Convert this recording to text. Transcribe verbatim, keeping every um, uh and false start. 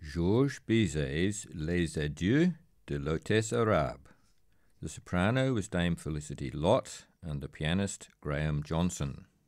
Georges Bizet's Les Adieux de l'Hôtesse Arabe. The soprano was Dame Felicity Lott and the pianist Graham Johnson.